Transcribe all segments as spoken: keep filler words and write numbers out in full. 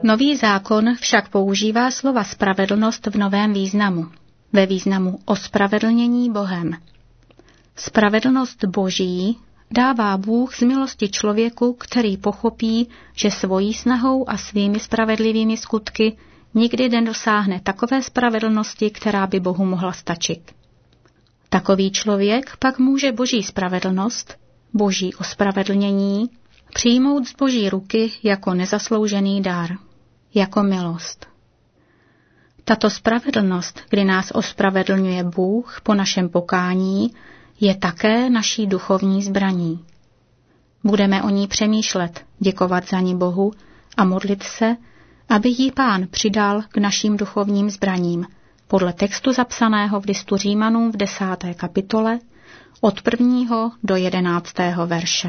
Nový zákon však používá slova spravedlnost v novém významu, ve významu ospravedlnění Bohem. Spravedlnost Boží dává Bůh z milosti člověku, který pochopí, že svojí snahou a svými spravedlivými skutky nikdy nedosáhne takové spravedlnosti, která by Bohu mohla stačit. Takový člověk pak může Boží spravedlnost, Boží ospravedlnění, přijmout z Boží ruky jako nezasloužený dar, jako milost. Tato spravedlnost, kdy nás ospravedlňuje Bůh po našem pokání, je také naší duchovní zbraní. Budeme o ní přemýšlet, děkovat za ní Bohu a modlit se, aby jí Pán přidal k našim duchovním zbraním, podle textu zapsaného v listu Římanům v desáté kapitole od prvního do jedenáctého verše.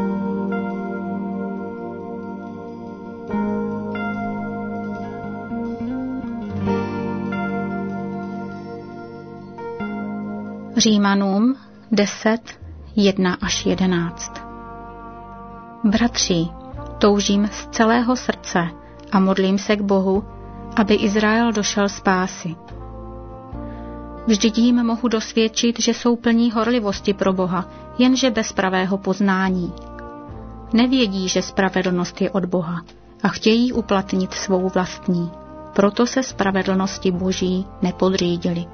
Římanům deset, jedna až jedenáct. Bratři, toužím z celého srdce a modlím se k Bohu, aby Izrael došel spásy. Vždyť jim mohu dosvědčit, že jsou plní horlivosti pro Boha, jenže bez pravého poznání. Nevědí, že spravedlnost je od Boha a chtějí uplatnit svou vlastní, proto se spravedlnosti Boží nepodřídili.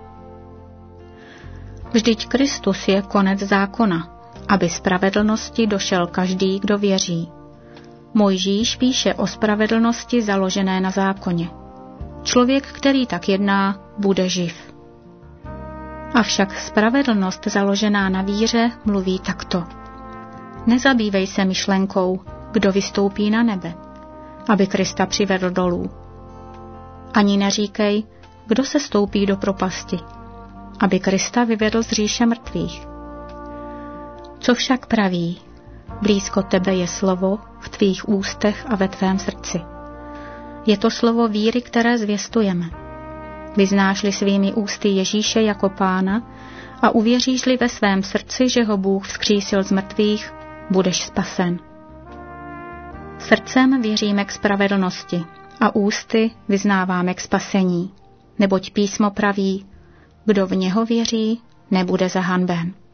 Vždyť Kristus je konec zákona, aby spravedlnosti došel každý, kdo věří. Mojžíš píše o spravedlnosti založené na zákoně. Člověk, který tak jedná, bude živ. Avšak spravedlnost založená na víře mluví takto. Nezabývej se myšlenkou, kdo vystoupí na nebe, aby Krista přivedl dolů. Ani neříkej, kdo se stoupí do propasti, aby Krista vyvedl z říše mrtvých. Co však praví? Blízko tebe je slovo v tvých ústech a ve tvém srdci. Je to slovo víry, které zvěstujeme. Vyznáš-li svými ústy Ježíše jako Pána a uvěříš-li ve svém srdci, že ho Bůh vzkřísil z mrtvých, budeš spasen. Srdcem věříme k spravedlnosti a ústy vyznáváme k spasení, neboť písmo praví, kdo v něho věří, nebude zahanben.